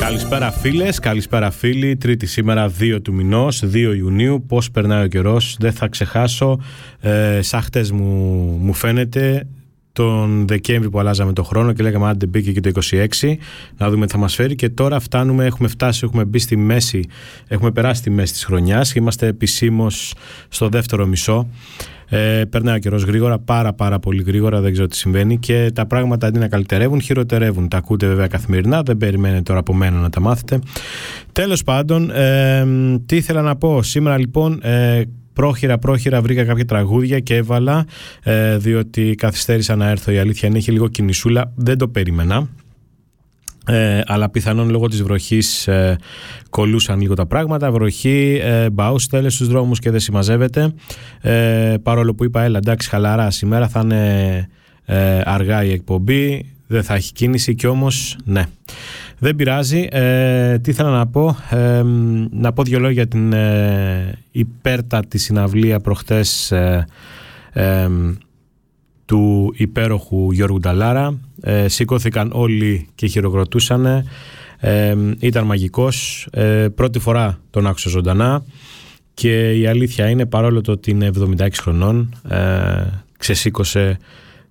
Καλησπέρα φίλες, καλησπέρα φίλοι. Τρίτη σήμερα 2 του μηνός, 2 Ιουνίου. Πώς περνάει ο καιρός, δεν θα ξεχάσω. Σαν χτες μου φαίνεται τον Δεκέμβρη που αλλάζαμε το χρόνο και λέγαμε άντε μπήκε και το 26, να δούμε τι θα μας φέρει. Και τώρα έχουμε μπει στη μέση, έχουμε περάσει τη μέση της χρονιάς. Είμαστε επισήμως στο δεύτερο μισό. Περνάει ο καιρός γρήγορα, πάρα πολύ γρήγορα, δεν ξέρω τι συμβαίνει και τα πράγματα αντί να καλυτερεύουν, χειροτερεύουν. Τα ακούτε βέβαια καθημερινά, δεν περιμένετε τώρα από μένα να τα μάθετε. Τέλος πάντων, τι ήθελα να πω σήμερα λοιπόν. Πρόχειρα βρήκα κάποια τραγούδια και έβαλα, διότι καθυστέρησα να έρθω, η αλήθεια είναι, είχε λίγο κινησούλα, δεν το περίμενα. Αλλά πιθανόν λόγω της βροχής κολούσαν λίγο τα πράγματα. Βροχή, μπαούστελες στους δρόμους και δεν συμμαζεύεται. Παρόλο που είπα έλα εντάξει χαλαρά, σήμερα θα είναι αργά η εκπομπή, δεν θα έχει κίνηση και όμως ναι, δεν πειράζει. Τι ήθελα να πω, να πω δύο λόγια για την υπέρτατη συναυλία προχτές του υπέροχου Γιώργου Νταλάρα. Σηκώθηκαν όλοι και χειροκροτούσαν. Ήταν μαγικός. Πρώτη φορά τον άκουσα ζωντανά και η αλήθεια είναι, παρόλο το ότι είναι 76 χρονών, ξεσήκωσε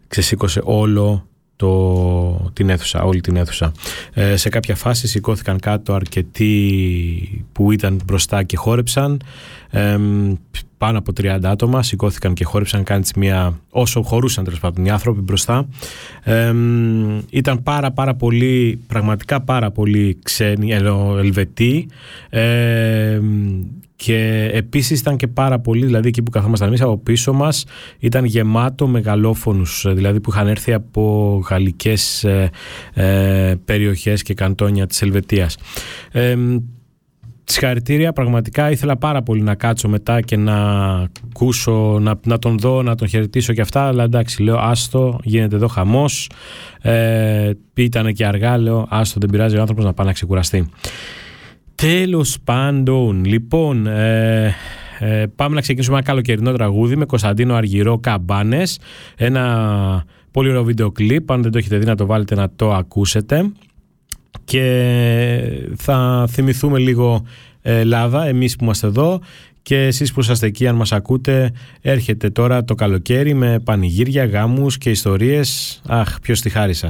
όλη την αίθουσα. Σε κάποια φάση σηκώθηκαν κάτω αρκετοί που ήταν μπροστά και χόρεψαν. Πάνω από 30 άτομα σηκώθηκαν και χόρεψαν, όσο χωρούσαν τέλος πάντων οι άνθρωποι μπροστά. Ήταν πάρα πολύ, πραγματικά πάρα πολύ ξένοι, Ελβετοί, και επίσης ήταν και πάρα πολύ, δηλαδή εκεί που καθόμασταν εμείς από πίσω μας ήταν γεμάτο μεγαλόφωνους, δηλαδή που είχαν έρθει από γαλλικές περιοχές και καντόνια της Ελβετίας. Συγχαρητήρια, πραγματικά ήθελα πάρα πολύ να κάτσω μετά και να ακούσω, να τον δω, να τον χαιρετήσω και αυτά, αλλά εντάξει, λέω άστο, γίνεται εδώ χαμός, ήτανε και αργά, λέω άστο, δεν πειράζει, ο άνθρωπος να πάει να ξεκουραστεί. Τέλος πάντων, λοιπόν, πάμε να ξεκινήσουμε ένα καλοκαιρινό τραγούδι με Κωνσταντίνο Αργυρό, Καμπάνες, ένα πολύ ωραίο βίντεο κλιπ, αν δεν το έχετε δει να το βάλετε να το ακούσετε. Και θα θυμηθούμε λίγο Ελλάδα, εμείς που είμαστε εδώ και εσείς που είσαστε εκεί, αν μας ακούτε. Έρχεται τώρα το καλοκαίρι με πανηγύρια, γάμους και ιστορίες. Αχ, ποιος τη χάρη σας.